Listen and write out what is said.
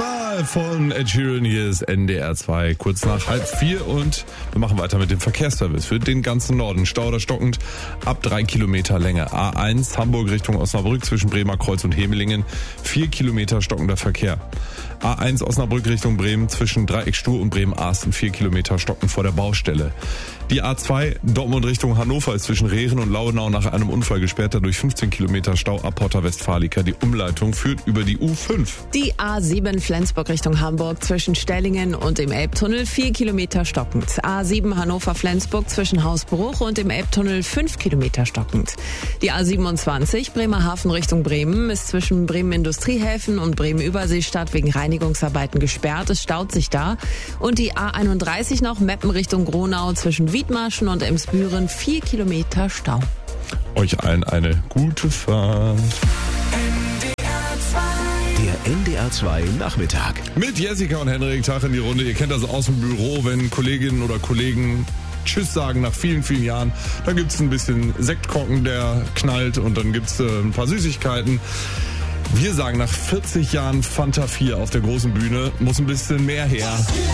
Mal von Ed Sheeran. Hier ist NDR 2, kurz nach 3:30 und wir machen weiter mit dem Verkehrsservice für den ganzen Norden. Stau oder stockend ab 3 Kilometer Länge. A1 Hamburg Richtung Osnabrück zwischen Bremer Kreuz und Hemelingen. 4 Kilometer stockender Verkehr. A1 Osnabrück Richtung Bremen zwischen Dreieck Stur und Bremen-Arsten 4 Kilometer stockend vor der Baustelle. Die A2 Dortmund Richtung Hannover ist zwischen Rehren und Lauenau nach einem Unfall gesperrt, dadurch 15 Kilometer Stau ab Porta Westfalica. Die Umleitung führt über die U5. Die A7 Flensburg Richtung Hamburg zwischen Stellingen und dem Elbtunnel 4 Kilometer stockend. A7 Hannover-Flensburg zwischen Hausbruch und dem Elbtunnel 5 Kilometer stockend. Die A27 Bremerhaven Richtung Bremen ist zwischen Bremen Industriehäfen und Bremen Überseestadt wegen Reinigungsarbeiten gesperrt. Es staut sich da. Und die A31 noch Meppen Richtung Gronau zwischen Wiedmarschen und Emsbüren 4 Kilometer Stau. Euch allen eine gute Fahrt. Der NDR 2 Nachmittag. Mit Jessica und Henrik, Tag in die Runde. Ihr kennt das aus dem Büro, wenn Kolleginnen oder Kollegen Tschüss sagen nach vielen, vielen Jahren. Dann gibt's ein bisschen Sektkorken, der knallt, und dann gibt's ein paar Süßigkeiten. Wir sagen, nach 40 Jahren Fanta 4 auf der großen Bühne muss ein bisschen mehr her.